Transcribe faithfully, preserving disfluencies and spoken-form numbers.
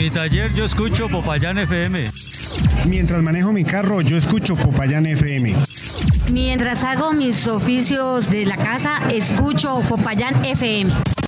mi taller yo escucho Popayán F M. Mientras manejo mi carro yo escucho Popayán F M. Mientras hago mis oficios de la casa escucho Popayán F M.